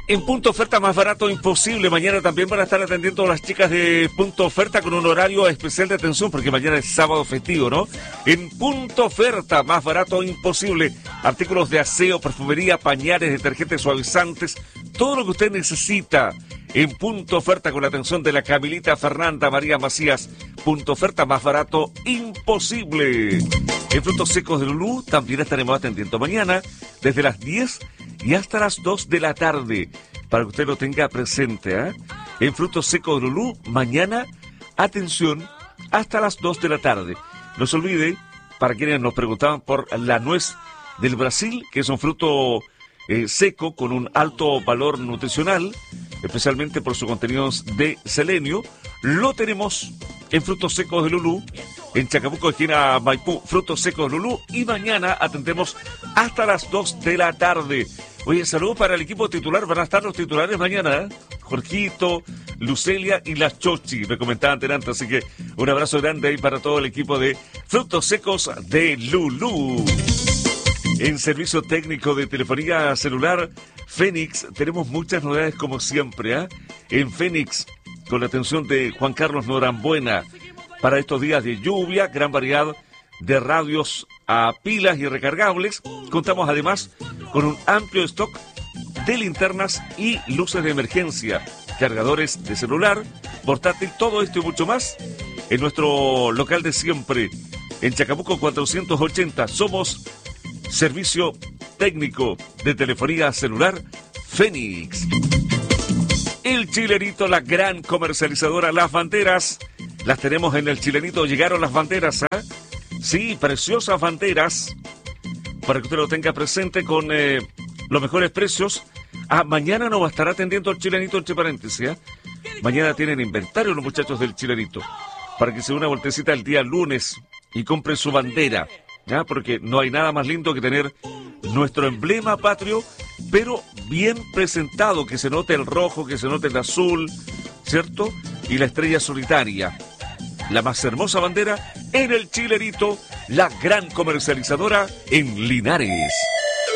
En Punto Oferta, más barato imposible. Mañana también van a estar atendiendo a las chicas de Punto Oferta con un horario especial de atención, porque mañana es sábado festivo, ¿no? En Punto Oferta, más barato imposible. Artículos de aseo, perfumería, pañales, detergentes, suavizantes, todo lo que usted necesita. En Punto Oferta, con la atención de la Camilita Fernanda María Macías. Punto Oferta, más barato imposible. En Frutos Secos de Lulú también estaremos atendiendo mañana desde las 10 y hasta las 2 de la tarde, para que usted lo tenga presente, ¿eh? En Frutos Secos de Lulú, mañana, atención, hasta las 2 de la tarde. No se olvide, para quienes nos preguntaban por la nuez del Brasil, que es un fruto seco con un alto valor nutricional, especialmente por sus contenidos de selenio, lo tenemos en Frutos Secos de Lulú, en Chacabuco, esquina Maipú, Frutos Secos de Lulú, y mañana atendemos hasta las 2 de la tarde. Oye, saludos para el equipo titular, van a estar los titulares mañana, ¿eh? Jorgito, Lucelia y la Chochi, me comentaban antes, así que un abrazo grande ahí para todo el equipo de Frutos Secos de Lulú. En servicio técnico de telefonía celular, Fénix, tenemos muchas novedades como siempre, ¿eh? En Fénix, con la atención de Juan Carlos Norambuena, para estos días de lluvia, gran variedad de radios a pilas y recargables. Contamos además con un amplio stock de linternas y luces de emergencia, cargadores de celular, portátil, todo esto y mucho más en nuestro local de siempre, en Chacabuco 480. Somos servicio técnico de telefonía celular Fénix. El Chilenito, la gran comercializadora, las banderas, las tenemos en el Chilenito. Llegaron las banderas, ¿eh? Sí, preciosas banderas, para que usted lo tenga presente con los mejores precios. Mañana nos va a estar atendiendo el Chilenito, entre paréntesis, ¿eh? Mañana tienen inventario los muchachos del Chilenito, para que se dé una vueltecita el día lunes y compre su bandera, ¿ya? Porque no hay nada más lindo que tener nuestro emblema patrio, pero bien presentado, que se note el rojo, que se note el azul, ¿cierto? Y la estrella solitaria. La más hermosa bandera en el Chilenito, la gran comercializadora en Linares.